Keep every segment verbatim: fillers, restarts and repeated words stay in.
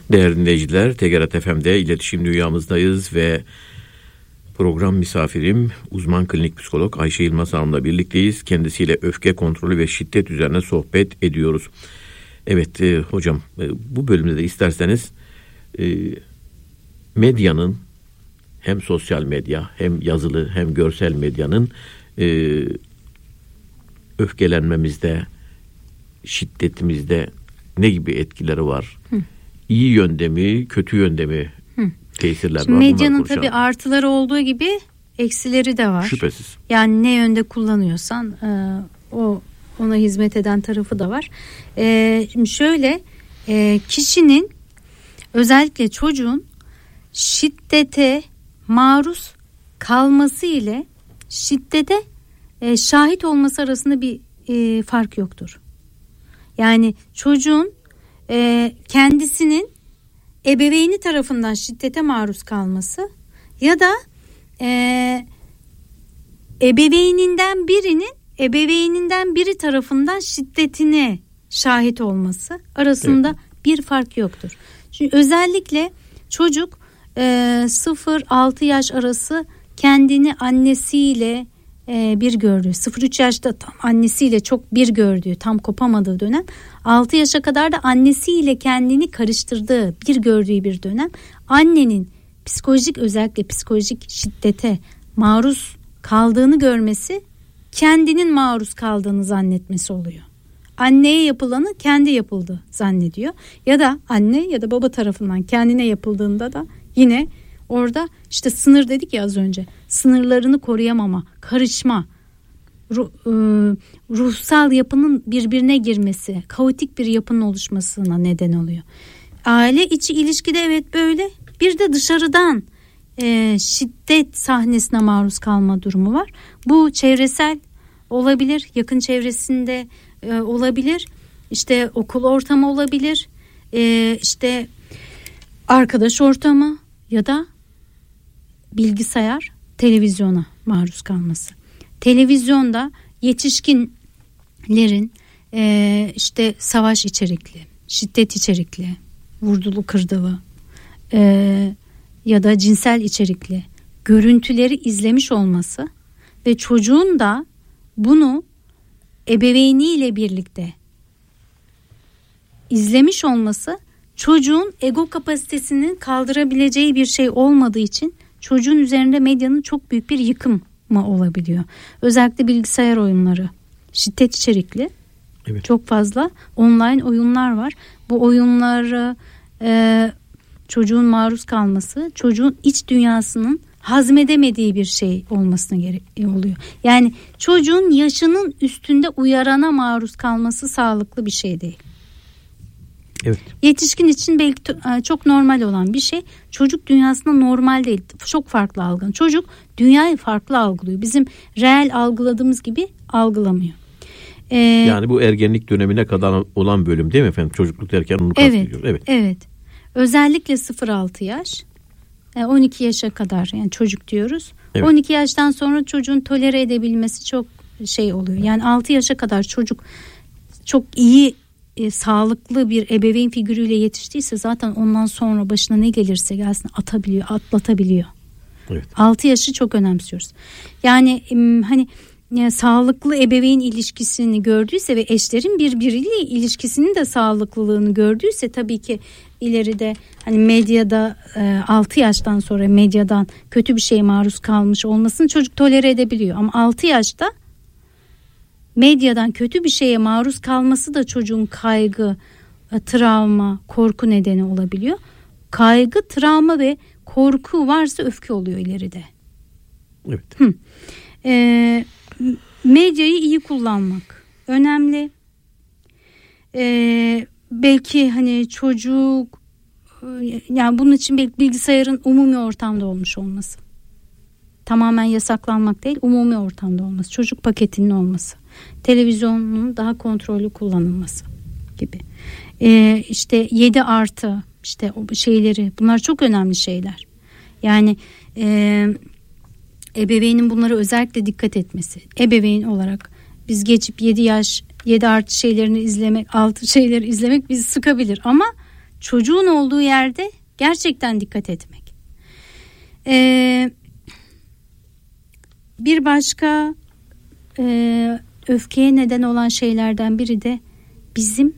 Değerli dinleyiciler, T G R T F M'de iletişim dünyamızdayız ve program misafirim uzman klinik psikolog Ayşe Yılmaz Hanım'la birlikteyiz. Kendisiyle öfke kontrolü ve şiddet üzerine sohbet ediyoruz. Evet e, hocam e, bu bölümde de isterseniz e, medyanın hem sosyal medya hem yazılı hem görsel medyanın e, öfkelenmemizde, şiddetimizde ne gibi etkileri var? Hı. İyi yönde mi, kötü yönde mi Hı. tesirler Şimdi var? Medyanın tabii artıları olduğu gibi eksileri de var. Şüphesiz. Yani ne yönde kullanıyorsan e, o ona hizmet eden tarafı da var. E, şimdi şöyle e, kişinin, özellikle çocuğun şiddete maruz kalması ile şiddete e, şahit olması arasında bir e, fark yoktur. Yani çocuğun e, kendisinin ebeveyni tarafından şiddete maruz kalması ya da e, ebeveyninden birinin ebeveyninden biri tarafından şiddetine şahit olması arasında evet. bir fark yoktur. Çünkü özellikle çocuk e, sıfır altı yaş arası kendini annesiyle e, bir gördüğü, sıfır üç yaşta tam annesiyle çok bir gördüğü, tam kopamadığı dönem, altı yaşa kadar da annesiyle kendini karıştırdığı, bir gördüğü bir dönem. Annenin psikolojik, özellikle psikolojik şiddete maruz kaldığını görmesi, kendinin maruz kaldığını zannetmesi oluyor. Anneye yapılanı kendi yapıldı zannediyor. Ya da anne ya da baba tarafından kendine yapıldığında da yine orada işte sınır dedik ya az önce. Sınırlarını koruyamama, karışma, ruh, e, ruhsal yapının birbirine girmesi, kaotik bir yapının oluşmasına neden oluyor. Aile içi ilişkide evet böyle. Bir de dışarıdan e, şiddet sahnesine maruz kalma durumu var. Bu çevresel olabilir, yakın çevresinde e, olabilir, işte okul ortamı olabilir, e, işte arkadaş ortamı ya da bilgisayar, televizyona maruz kalması. Televizyonda yetişkinlerin e, işte savaş içerikli, şiddet içerikli, vurdulu kırdılı e, ya da cinsel içerikli görüntüleri izlemiş olması ve çocuğun da bunu ebeveyniyle birlikte izlemiş olması, çocuğun ego kapasitesinin kaldırabileceği bir şey olmadığı için çocuğun üzerinde medyanın çok büyük bir yıkımı olabiliyor. Özellikle bilgisayar oyunları şiddet içerikli, evet. Çok fazla online oyunlar var. Bu oyunlara e, çocuğun maruz kalması, çocuğun iç dünyasının hazmedemediği bir şey olmasına gerek oluyor. Yani çocuğun yaşının üstünde uyarana maruz kalması sağlıklı bir şey değil. Evet. Yetişkin için belki çok normal olan bir şey. Çocuk dünyasında normal değil. Çok farklı algılıyor. Çocuk dünyayı farklı algılıyor. Bizim reel algıladığımız gibi algılamıyor. Ee, yani bu ergenlik dönemine kadar olan bölüm değil mi efendim? Çocukluk derken onu kastediyoruz. Evet, evet. Evet. Özellikle sıfır altı yaş. on iki yaşa kadar yani çocuk diyoruz. Evet. on iki yaştan sonra çocuğun tolere edebilmesi çok şey oluyor. Yani altı yaşa kadar çocuk çok iyi e, sağlıklı bir ebeveyn figürüyle yetiştiyse zaten ondan sonra başına ne gelirse gelsin atabiliyor, atlatabiliyor. Evet. altı yaşı çok önemsiyoruz. Yani e, hani yani sağlıklı ebeveyn ilişkisini gördüyse ve eşlerin birbiriyle ilişkisinin de sağlıklılığını gördüyse tabii ki ileride hani medyada e, altı yaştan sonra medyadan kötü bir şeye maruz kalmış olmasını çocuk tolere edebiliyor. Ama altı yaşta medyadan kötü bir şeye maruz kalması da çocuğun kaygı, travma, korku nedeni olabiliyor. Kaygı, travma ve korku varsa öfke oluyor ileride. Evet. Hı. E, medyayı iyi kullanmak önemli. Ee, belki hani çocuk, yani bunun için belki bilgisayarın umumi ortamda olmuş olması, tamamen yasaklanmak değil, umumi ortamda olması, çocuk paketinin olması, televizyonun daha kontrollü kullanılması gibi. Ee, işte yedi artı işte o şeyleri, bunlar çok önemli şeyler. Yani e, ebeveynin bunlara özellikle dikkat etmesi. Ebeveyn olarak biz geçip yedi yaş, yedi artı şeylerini izlemek, altı şeyleri izlemek bizi sıkabilir ama çocuğun olduğu yerde gerçekten dikkat etmek. Ee, bir başka e, öfkeye neden olan şeylerden biri de bizim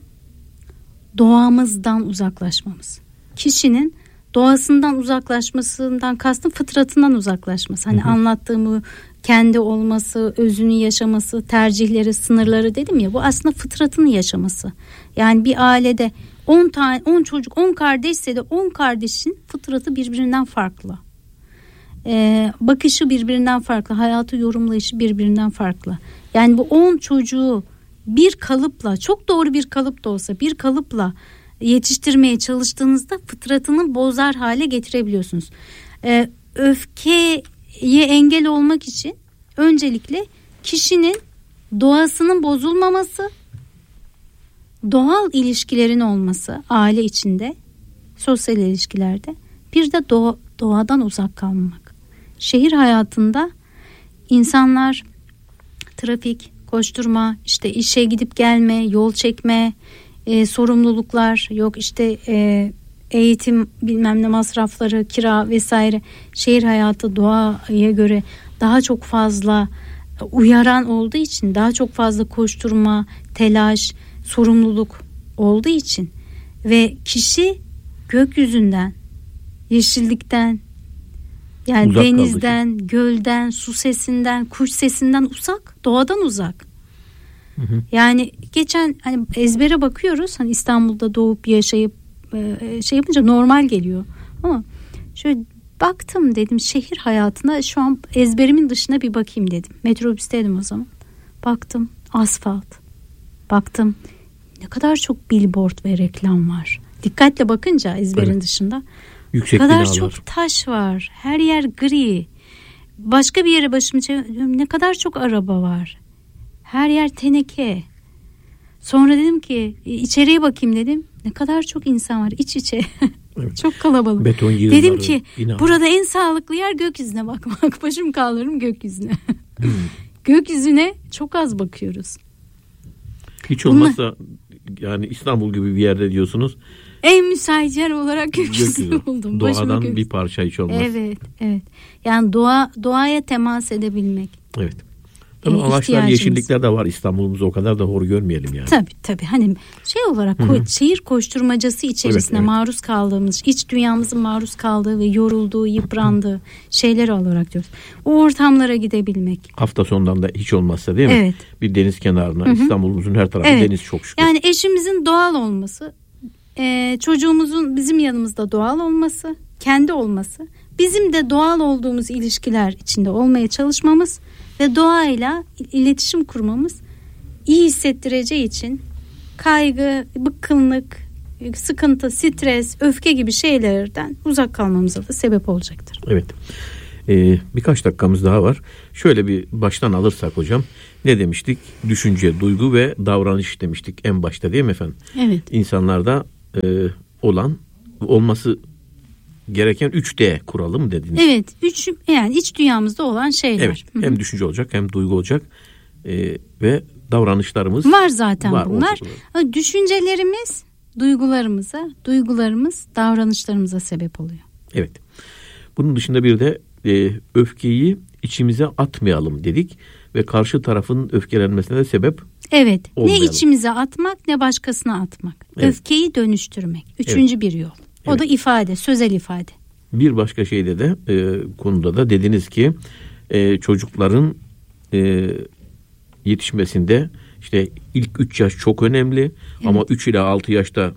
doğamızdan uzaklaşmamız. Kişinin doğasından uzaklaşmasından kastım fıtratından uzaklaşması. Hani hı hı. anlattığımı kendi olması, özünü yaşaması, tercihleri, sınırları dedim ya, bu aslında fıtratını yaşaması. Yani bir ailede on tane on çocuk, on kardeşse de on kardeşin fıtratı birbirinden farklı. Ee, bakışı birbirinden farklı, hayatı yorumlayışı birbirinden farklı. Yani bu on çocuğu bir kalıpla, çok doğru bir kalıp da olsa bir kalıpla yetiştirmeye çalıştığınızda fıtratını bozar hale getirebiliyorsunuz. Ee, öfkeye engel olmak için öncelikle kişinin doğasının bozulmaması, doğal ilişkilerin olması aile içinde, sosyal ilişkilerde, bir de doğa, doğadan uzak kalmamak. Şehir hayatında insanlar trafik, koşturma, işte işe gidip gelme, yol çekme, e, sorumluluklar, yok işte e, eğitim bilmem ne masrafları, kira vesaire, şehir hayatı doğaya göre daha çok fazla uyaran olduğu için, daha çok fazla koşturma, telaş, sorumluluk olduğu için ve kişi gökyüzünden, yeşillikten, yani uzak denizden, gölden, su sesinden, kuş sesinden uzak, doğadan uzak. Hı hı. Yani geçen hani ezbere bakıyoruz, hani İstanbul'da doğup yaşayıp e, şey yapınca normal geliyor. Ama şöyle baktım, dedim şehir hayatına şu an ezberimin dışına bir bakayım dedim. Metrobüsteydim o zaman. Baktım asfalt. Baktım ne kadar çok billboard ve reklam var. Dikkatle bakınca ezberin evet. dışında. Yüksek ne kadar binalar. Çok taş var. Her yer gri. Başka bir yere başımı çeviriyorum. Ne kadar çok araba var. Her yer teneke. Sonra dedim ki içeriye bakayım dedim. Ne kadar çok insan var iç içe. Evet. Çok kalabalık. Beton yığınları, dedim ki bina. Burada en sağlıklı yer gökyüzüne bakmak. Başım kaldırırım gökyüzüne. Hmm. Gökyüzüne çok az bakıyoruz. Hiç olmazsa Bunlar, yani İstanbul gibi bir yerde diyorsunuz. En müsait yer olarak gökyüzünü buldum. Doğadan gökyüzü. Bir parça hiç olmaz. Evet, evet. Yani doğa doğaya temas edebilmek. Evet. Tabii e, ağaçlar, yeşillikler de var İstanbul'umuzda, o kadar da hor görmeyelim yani. Tabii tabii. Hani şey olarak ko- şehir koşturmacası içerisinde evet, evet. maruz kaldığımız, iç dünyamızın maruz kaldığı ve yorulduğu, yıprandığı şeyler olarak diyoruz. O ortamlara gidebilmek. Hafta sonundan da hiç olmazsa değil mi? Evet. Bir deniz kenarına, Hı-hı. İstanbul'umuzun her tarafı evet. deniz çok şükür. Yani eşimizin doğal olması, e, çocuğumuzun bizim yanımızda doğal olması, kendi olması, bizim de doğal olduğumuz ilişkiler içinde olmaya çalışmamız ve doğayla iletişim kurmamız iyi hissettireceği için kaygı, bıkkınlık, sıkıntı, stres, öfke gibi şeylerden uzak kalmamıza da sebep olacaktır. Evet. Ee, birkaç dakikamız daha var. Şöyle bir baştan alırsak hocam, ne demiştik? Düşünce, duygu ve davranış demiştik en başta, değil mi efendim? Evet. İnsanlarda e, olan, olması gereken üç D kuralı mı dediniz? Evet. Üç, yani iç dünyamızda olan şeyler. Evet. Hı-hı. Hem düşünce olacak, hem duygu olacak e, ve davranışlarımız var zaten var, bunlar. Olacak. Düşüncelerimiz duygularımıza, duygularımız davranışlarımıza sebep oluyor. Evet. Bunun dışında bir de e, öfkeyi içimize atmayalım dedik ve karşı tarafın öfkelenmesine de sebep evet. olmayalım. Ne içimize atmak, ne başkasına atmak. Evet. Öfkeyi dönüştürmek. Üçüncü evet. bir yol. O evet. da ifade, sözel ifade. Bir başka şeyde de e, konuda da dediniz ki e, çocukların e, yetişmesinde işte ilk üç yaş çok önemli, evet. ama üç ile altı yaşta,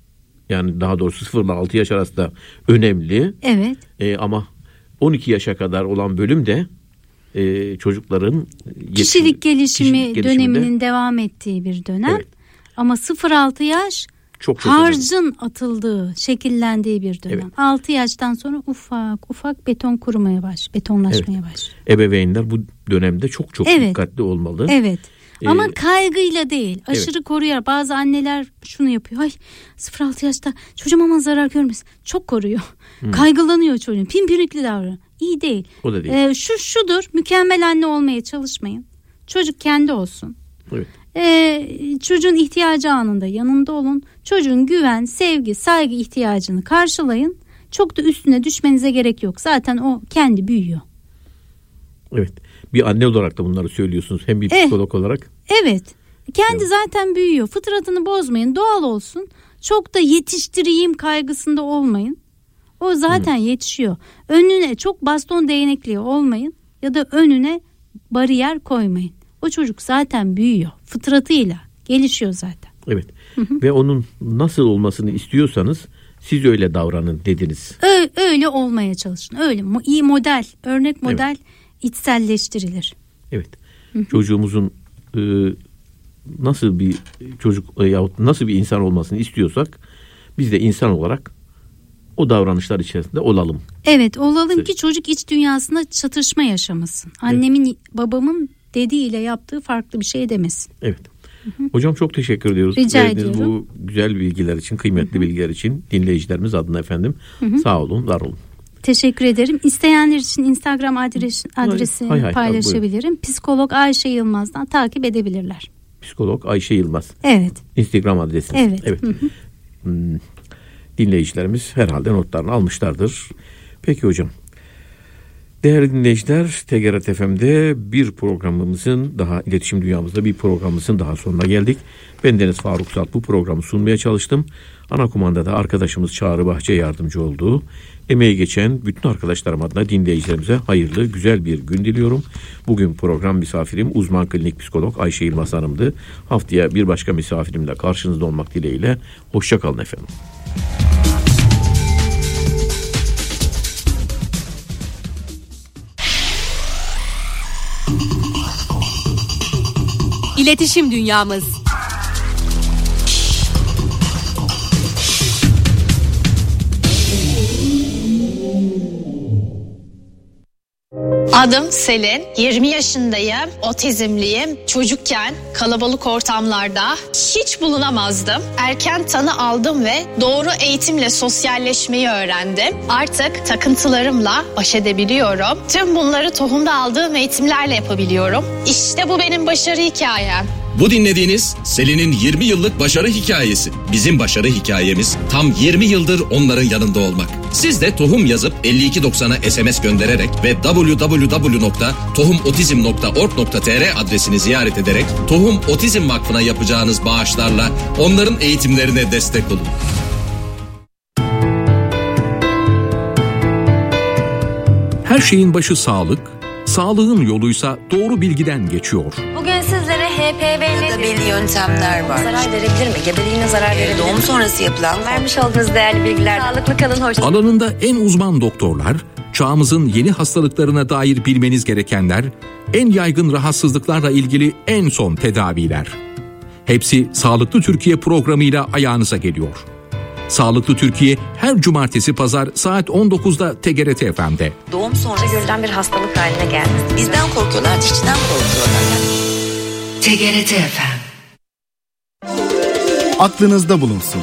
yani daha doğrusu sıfır ile altı yaş arasında önemli. Evet. E, ama on iki yaşa kadar olan bölüm de e, çocukların yetişim, kişilik gelişimi kişilik döneminin devam ettiği bir dönem. Evet. Ama sıfır altı yaş çok, çok harcın önemli. Atıldığı, şekillendiği bir dönem. Evet. altı yaştan sonra ufak ufak beton kurumaya baş, betonlaşmaya evet. başlıyor. Ebeveynler bu dönemde çok çok evet. dikkatli olmalı. Evet. Ee, Ama kaygıyla değil, aşırı evet. koruyor. Bazı anneler şunu yapıyor. Ay sıfır altı yaşta çocuğum ama zarar görmesin. Çok koruyor. Hmm. Kaygılanıyor çocuğun. Pimpirikli davranıyor. İyi değil. O da değil. Ee, şu şudur. Mükemmel anne olmaya çalışmayın. Çocuk kendi olsun. Evet. Ee, çocuğun ihtiyacı anında yanında olun. Çocuğun güven, sevgi, saygı ihtiyacını karşılayın. Çok da üstüne düşmenize gerek yok. Zaten o kendi büyüyor. Evet. Bir anne olarak da bunları söylüyorsunuz. Hem bir psikolog eh, olarak. Evet. Kendi evet. zaten büyüyor. Fıtratını bozmayın. Doğal olsun. Çok da yetiştireyim kaygısında olmayın. O zaten Hı. yetişiyor. Önüne çok baston değnekli olmayın. Ya da önüne bariyer koymayın. O çocuk zaten büyüyor. Fıtratıyla gelişiyor zaten. Evet. Hı hı. Ve onun nasıl olmasını istiyorsanız siz öyle davranın dediniz. Öyle, öyle olmaya çalışın. Öyle iyi model, örnek model evet. içselleştirilir. Evet. Hı hı. Çocuğumuzun e, nasıl bir çocuk e, yahut nasıl bir insan olmasını istiyorsak biz de insan olarak o davranışlar içerisinde olalım. Evet, olalım evet. ki çocuk iç dünyasında çatışma yaşamasın. Annemin, evet. babamın dediğiyle yaptığı farklı bir şey demesin. Evet. Hı hı. Hocam çok teşekkür ediyoruz. Rica Verdiğiniz ediyorum. Bu güzel bilgiler için, kıymetli hı hı. bilgiler için dinleyicilerimiz adına efendim hı hı. sağ olun, var olun. Teşekkür ederim. İsteyenler için Instagram adres, adresini hay hay, paylaşabilirim. Buyurun. Psikolog Ayşe Yılmaz'dan takip edebilirler. Psikolog Ayşe Yılmaz. Evet. Instagram adresi. Evet. Evet. Hı hı. Hmm. Dinleyicilerimiz herhalde notlarını almışlardır. Peki hocam. Değerli dinleyiciler, T G R T F M'de bir programımızın daha, iletişim dünyamızda bir programımızın daha sonuna geldik. Ben Deniz Faruk Salt bu programı sunmaya çalıştım. Ana kumandada arkadaşımız Çağrı Bahçe yardımcı oldu. Emeği geçen bütün arkadaşlarım adına dinleyicilerimize hayırlı, güzel bir gün diliyorum. Bugün program misafirim uzman klinik psikolog Ayşe Yılmaz Hanım'dı. Haftaya bir başka misafirimle karşınızda olmak dileğiyle. Hoşça kalın efendim. İletişim dünyamız. Adım Selin, yirmi yaşındayım, otizmliyim. Çocukken kalabalık ortamlarda hiç bulunamazdım. Erken tanı aldım ve doğru eğitimle sosyalleşmeyi öğrendim. Artık takıntılarımla baş edebiliyorum. Tüm bunları tohumda aldığım eğitimlerle yapabiliyorum. İşte bu benim başarı hikayem. Bu dinlediğiniz Selin'in yirmi yıllık başarı hikayesi. Bizim başarı hikayemiz tam yirmi yıldır onların yanında olmak. Siz de tohum yazıp elli iki doksana S M S göndererek ve double-u double-u double-u nokta tohum otizm nokta org nokta t r adresini ziyaret ederek Tohum Otizm Vakfı'na yapacağınız bağışlarla onların eğitimlerine destek olun. Her şeyin başı sağlık, sağlığın yoluysa doğru bilgiden geçiyor. Bugün sizlere H P V nedir? Belli yöntemler var. Zarar verebilir mi? Gebeliğine zarar verebilir mi? Doğum sonrası yapılan vermiş olduğunuz değerli bilgiler. Sağlıklı kalın, hoş. Alanında en uzman doktorlar, çağımızın yeni hastalıklarına dair bilmeniz gerekenler, en yaygın rahatsızlıklarla ilgili en son tedaviler. Hepsi Sağlıklı Türkiye programıyla ayağınıza geliyor. Sağlıklı Türkiye her cumartesi pazar saat on dokuzda T G R T F M'de. Doğum sonrası görülen bir hastalık haline geldi. Bizden korkuyorlar, dişçiden korkuyorlar. T G R T F M. Aklınızda bulunsun.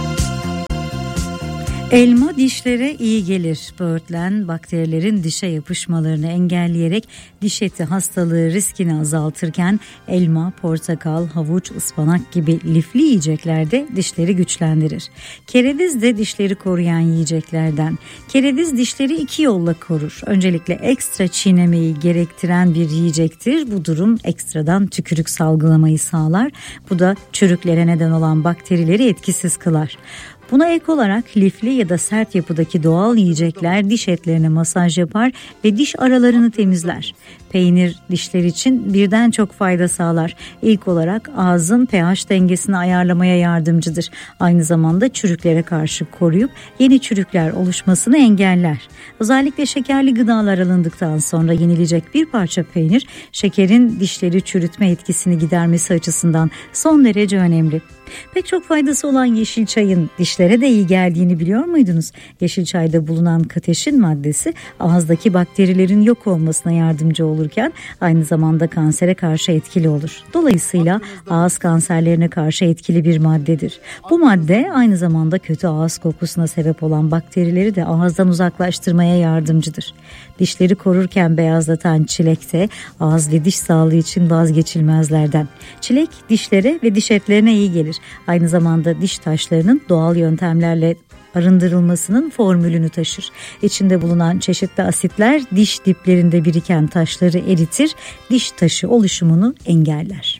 Elma dişlere iyi gelir. Böğürtlen bakterilerin dişe yapışmalarını engelleyerek diş eti hastalığı riskini azaltırken elma, portakal, havuç, ıspanak gibi lifli yiyeceklerde dişleri güçlendirir. Kereviz de dişleri koruyan yiyeceklerden. Kereviz dişleri iki yolla korur. Öncelikle ekstra çiğnemeyi gerektiren bir yiyecektir. Bu durum ekstradan tükürük salgılamayı sağlar. Bu da çürüklere neden olan bakterileri etkisiz kılar. Buna ek olarak lifli ya da sert yapıdaki doğal yiyecekler diş etlerine masaj yapar ve diş aralarını temizler. Peynir dişler için birden çok fayda sağlar. İlk olarak ağzın pH dengesini ayarlamaya yardımcıdır. Aynı zamanda çürüklere karşı koruyup yeni çürükler oluşmasını engeller. Özellikle şekerli gıdalar alındıktan sonra yenilecek bir parça peynir, şekerin dişleri çürütme etkisini gidermesi açısından son derece önemli. Pek çok faydası olan yeşil çayın dişlere de iyi geldiğini biliyor muydunuz? Yeşil çayda bulunan kateşin maddesi ağızdaki bakterilerin yok olmasına yardımcı olur. olurken aynı zamanda kansere karşı etkili olur. Dolayısıyla ağız kanserlerine karşı etkili bir maddedir. Bu madde aynı zamanda kötü ağız kokusuna sebep olan bakterileri de ağızdan uzaklaştırmaya yardımcıdır. Dişleri korurken beyazlatan çilek de ağız ve diş sağlığı için vazgeçilmezlerden. Çilek dişlere ve diş etlerine iyi gelir. Aynı zamanda diş taşlarının doğal yöntemlerle arındırılmasının formülünü taşır. İçinde bulunan çeşitli asitler diş diplerinde biriken taşları eritir, diş taşı oluşumunu engeller.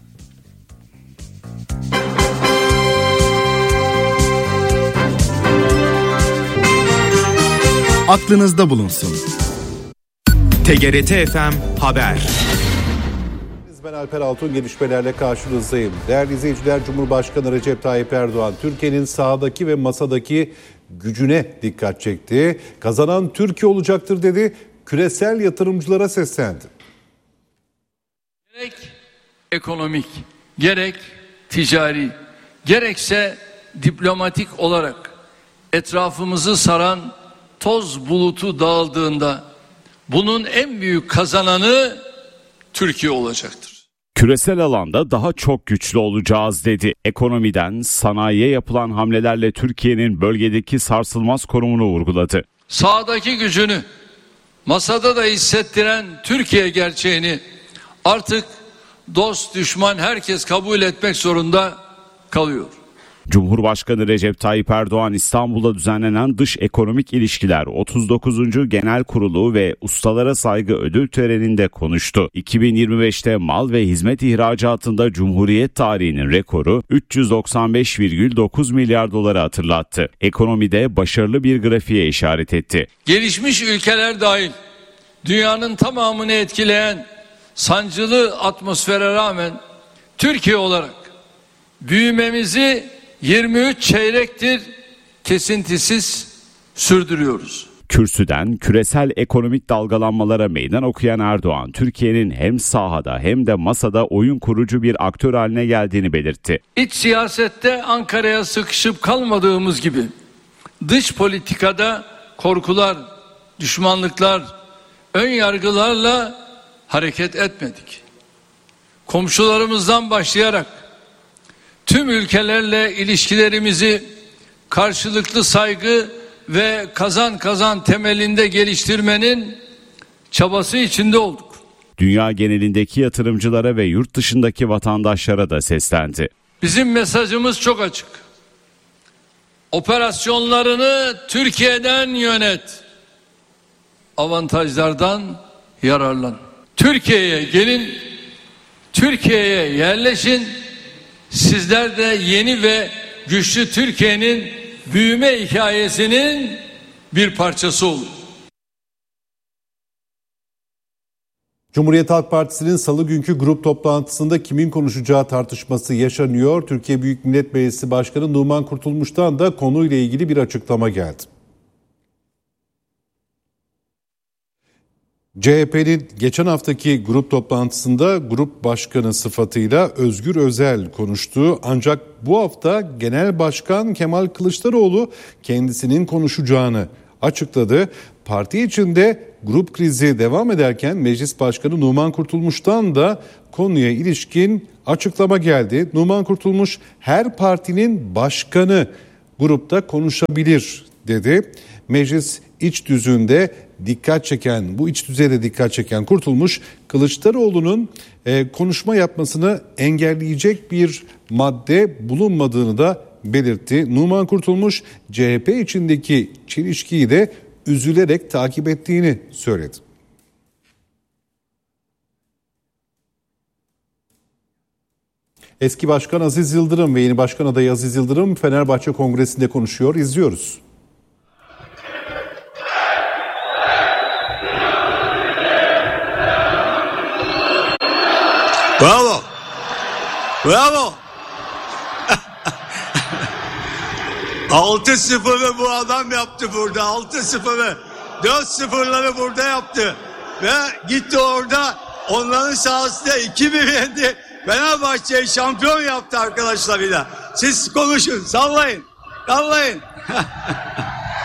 Aklınızda bulunsun. T G R T F M Haber. Ben Alper Altun, gelişmelerle karşınızdayım. Değerli izleyiciler, Cumhurbaşkanı Recep Tayyip Erdoğan Türkiye'nin sahadaki ve masadaki gücüne dikkat çekti. Kazanan Türkiye olacaktır dedi. Küresel yatırımcılara seslendi. Gerek ekonomik, gerek ticari, gerekse diplomatik olarak etrafımızı saran toz bulutu dağıldığında bunun en büyük kazananı Türkiye olacaktır. Küresel alanda daha çok güçlü olacağız dedi. Ekonomiden sanayiye yapılan hamlelerle Türkiye'nin bölgedeki sarsılmaz konumunu vurguladı. Sahadaki gücünü masada da hissettiren Türkiye gerçeğini artık dost düşman herkes kabul etmek zorunda kalıyor. Cumhurbaşkanı Recep Tayyip Erdoğan İstanbul'da düzenlenen Dış Ekonomik İlişkiler otuz dokuzuncu Genel Kurulu ve Ustalara Saygı Ödül Töreni'nde konuştu. iki bin yirmi beşte mal ve hizmet ihracatında Cumhuriyet tarihinin rekoru üç yüz doksan beş virgül dokuz milyar doları hatırlattı. Ekonomide başarılı bir grafiğe işaret etti. Gelişmiş ülkeler dahil dünyanın tamamını etkileyen sancılı atmosfere rağmen Türkiye olarak büyümemizi yirmi üç çeyrektir kesintisiz sürdürüyoruz. Kürsüden küresel ekonomik dalgalanmalara meydan okuyan Erdoğan, Türkiye'nin hem sahada hem de masada oyun kurucu bir aktör haline geldiğini belirtti. İç siyasette Ankara'ya sıkışıp kalmadığımız gibi dış politikada korkular, düşmanlıklar, ön yargılarla hareket etmedik. Komşularımızdan başlayarak tüm ülkelerle ilişkilerimizi karşılıklı saygı ve kazan kazan temelinde geliştirmenin çabası içinde olduk. Dünya genelindeki yatırımcılara ve yurt dışındaki vatandaşlara da seslendi. Bizim mesajımız çok açık. Operasyonlarını Türkiye'den yönet. Avantajlardan yararlan. Türkiye'ye gelin, Türkiye'ye yerleşin. Sizler de yeni ve güçlü Türkiye'nin büyüme hikayesinin bir parçası olun. Cumhuriyet Halk Partisi'nin salı günkü grup toplantısında kimin konuşacağı tartışması yaşanıyor. Türkiye Büyük Millet Meclisi Başkanı Numan Kurtulmuş'tan da konuyla ilgili bir açıklama geldi. C H P'nin geçen haftaki grup toplantısında grup başkanı sıfatıyla Özgür Özel konuştu. Ancak bu hafta Genel Başkan Kemal Kılıçdaroğlu kendisinin konuşacağını açıkladı. Parti içinde grup krizi devam ederken Meclis Başkanı Numan Kurtulmuş'tan da konuya ilişkin açıklama geldi. Numan Kurtulmuş, her partinin başkanı grupta konuşabilir dedi. Meclis iç düzünde dikkat çeken, bu iç düzeyde dikkat çeken Kurtulmuş, Kılıçdaroğlu'nun e, konuşma yapmasını engelleyecek bir madde bulunmadığını da belirtti. Numan Kurtulmuş, C H P içindeki çelişkiyi de üzülerek takip ettiğini söyledi. Eski Başkan Aziz Yıldırım ve yeni Başkan adayı Aziz Yıldırım Fenerbahçe Kongresi'nde konuşuyor. İzliyoruz. Bravo. Bravo. altı sıfırı bu adam yaptı burada. altı sıfırı. dört sıfırları burada yaptı. Ve gitti orada onların sahasında iki bir yendi. Fenerbahçe'yi şampiyon yaptı arkadaşlarıyla. Siz konuşun. Sallayın. Sallayın.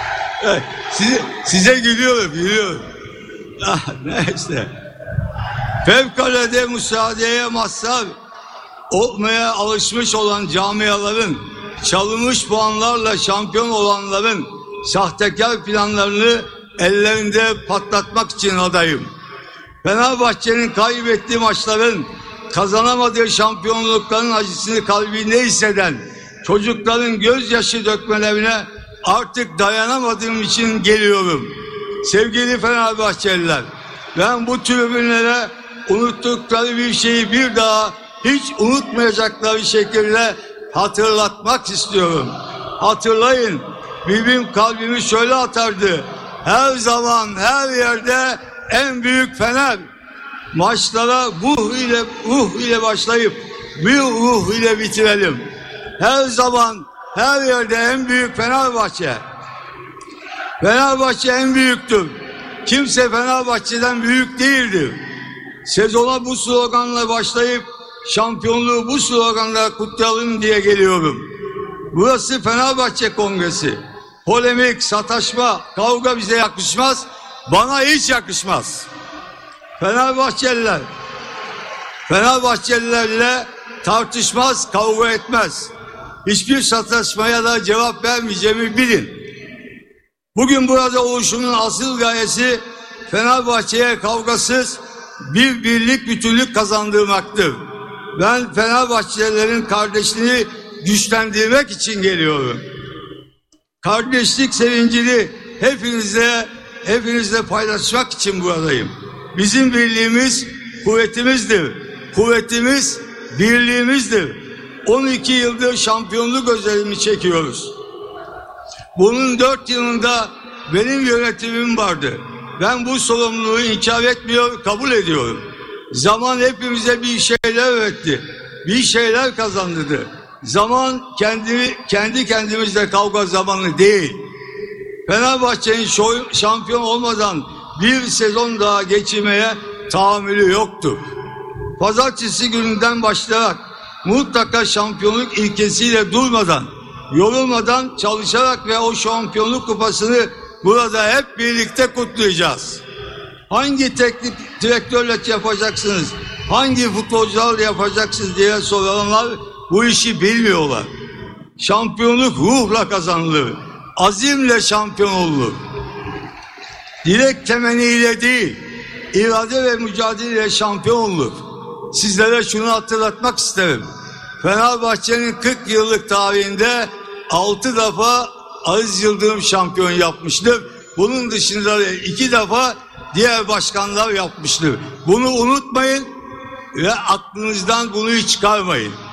size, size gülüyorum. Gülüyorum. Ah, neyse. Fevkalade müsaadeye mazhar olmaya alışmış olan camiaların, çalınmış puanlarla şampiyon olanların sahtekar planlarını ellerinde patlatmak için adayım. Fenerbahçe'nin kaybettiği maçların, kazanamadığı şampiyonlukların acısını kalbinde hisseden çocukların gözyaşı dökmelerine artık dayanamadığım için geliyorum. Sevgili Fenerbahçeliler, ben bu tribünlere unuttukları bir şeyi bir daha hiç unutmayacakları şekilde hatırlatmak istiyorum. Hatırlayın, benim kalbimi şöyle atardı: her zaman her yerde en büyük Fener. Maçlara ruh ile ruh ile başlayıp bir ruh ile bitirelim. Her zaman her yerde en büyük Fenerbahçe. Fenerbahçe en büyüktür. Kimse Fenerbahçe'den büyük değildir. Sezona bu sloganla başlayıp şampiyonluğu bu sloganla kutlayalım diye geliyorum. Burası Fenerbahçe Kongresi. Polemik, sataşma, kavga bize yakışmaz. Bana hiç yakışmaz. Fenerbahçeliler, Fenerbahçelilerle tartışmaz, kavga etmez. Hiçbir sataşmaya da cevap vermeyeceğimi bilin. Bugün burada oluşumun asıl gayesi Fenerbahçe'ye kavgasız bir birlik, bütünlük kazandırmaktır. Ben Fenerbahçelilerin kardeşliğini güçlendirmek için geliyorum. Kardeşlik sevincini hepinizle, hepinizle paylaşmak için buradayım. Bizim birliğimiz kuvvetimizdir. Kuvvetimiz birliğimizdir. on iki yıldır şampiyonluk özelliğini çekiyoruz. Bunun dört yılında benim yönetimim vardı. Ben bu sorumluluğu inkar etmiyor, kabul ediyorum. Zaman hepimize bir şeyler öğretti. Bir şeyler kazandırdı. Zaman kendi, kendi kendimizle kavga zamanı değil. Fenerbahçe'nin şampiyon olmadan bir sezon daha geçirmeye tahammülü yoktur. Pazartesi gününden başlayarak mutlaka şampiyonluk ilkesiyle durmadan, yorulmadan çalışarak ve o şampiyonluk kupasını burada hep birlikte kutlayacağız. Hangi teknik direktörle yapacaksınız, hangi futbolcularla yapacaksınız diye soranlar bu işi bilmiyorlar. Şampiyonluk ruhla kazanılır, azimle şampiyon olur. Dilek temenniyle değil, irade ve mücadeleyle şampiyon olur. Sizlere şunu hatırlatmak isterim. Fenerbahçe'nin kırk yıllık tarihinde altı defa Aziz Yıldırım şampiyon yapmıştır. Bunun dışında iki defa diğer başkanlar yapmıştır. Bunu unutmayın ve aklınızdan bunu hiç çıkarmayın.